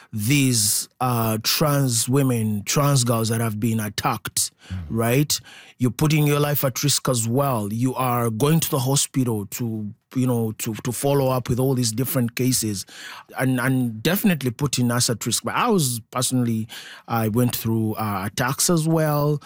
these trans women, trans girls that have been attacked, right? You're putting your life at risk as well. You are going to the hospital to follow up with all these different cases and definitely putting us at risk. But I went through attacks as well,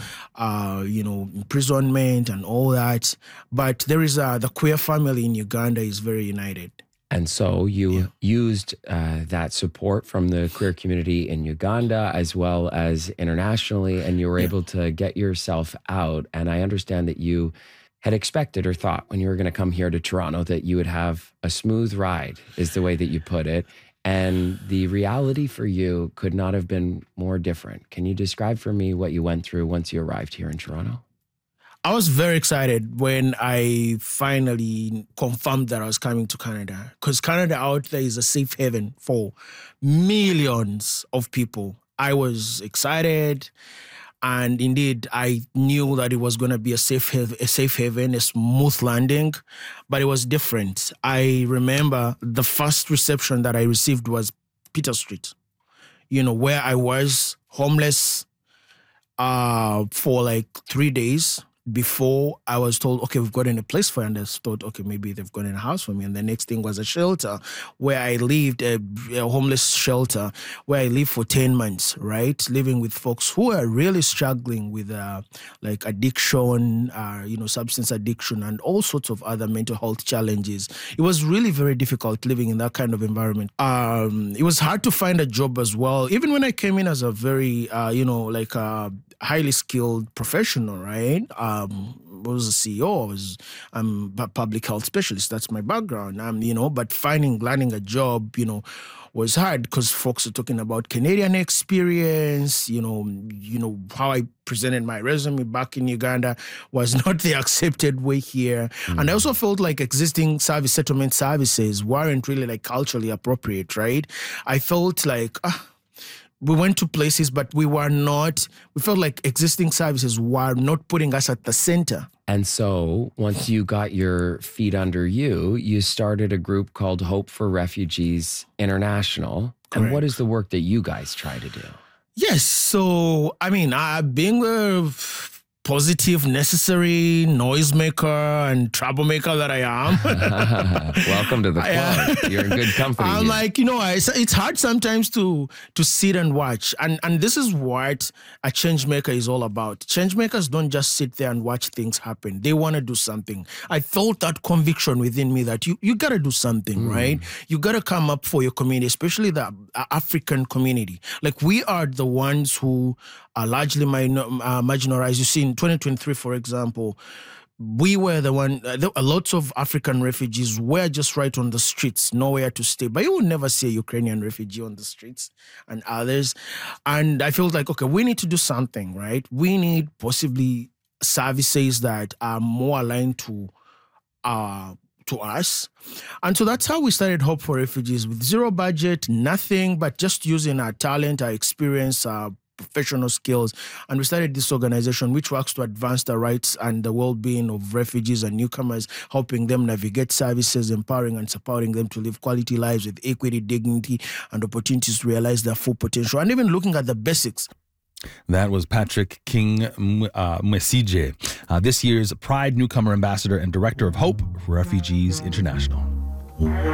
imprisonment and all that. But there is the queer family in Uganda is very united. And so you used that support from the queer community in Uganda as well as internationally, and you were able to get yourself out. And I understand that you had expected or thought when you were going to come here to Toronto that you would have a smooth ride, is the way that you put it. And the reality for you could not have been more different. Can you describe for me what you went through once you arrived here in Toronto? I was very excited when I finally confirmed that I was coming to Canada, because Canada out there is a safe haven for millions of people. I was excited, and indeed, I knew that it was going to be a safe haven, a smooth landing, but it was different. I remember the first reception that I received was Peter Street, where I was homeless for like 3 days. Before I was told, okay, we've gotten a place for you, and I thought, okay, maybe they've gotten a house for me. And the next thing was a shelter where I lived, a homeless shelter where I lived for 10 months, right? Living with folks who are really struggling with like addiction, substance addiction, and all sorts of other mental health challenges. It was really very difficult living in that kind of environment. It was hard to find a job as well. Even when I came in as a very, highly skilled professional, right? I was a CEO. I'm a public health specialist. That's my background. But landing a job, was hard because folks are talking about Canadian experience. How I presented my resume back in Uganda was not the accepted way here. And I also felt like existing settlement services weren't really like culturally appropriate, right? I felt like, we went to places, but we felt like existing services were not putting us at the center. And so once you got your feet under you, you started a group called Hope for Refugees International. Correct. And what is the work that you guys try to do? Yes. So, being a positive, necessary noisemaker and troublemaker that I am. Welcome to the club. You're in good company. I'm like, it's hard sometimes to sit and watch. And this is what a change maker is all about. Change makers don't just sit there and watch things happen. They want to do something. I felt that conviction within me that you got to do something, right? You got to come up for your community, especially the African community. Like, we are the ones who are largely marginalized. You see, in 2023, for example, we were the one, lots of African refugees were just right on the streets, nowhere to stay. But you will never see a Ukrainian refugee on the streets and others. And I felt like, okay, we need to do something, right? We need possibly services that are more aligned to us. And so that's how we started Hope for Refugees, with zero budget, nothing, but just using our talent, our experience, our professional skills. And we started this organization which works to advance the rights and the well-being of refugees and newcomers, helping them navigate services, empowering and supporting them to live quality lives with equity, dignity, and opportunities to realize their full potential, and even looking at the basics. That was Patrick King Mwesije, this year's Pride Newcomer Ambassador and Director of Hope for Refugees International.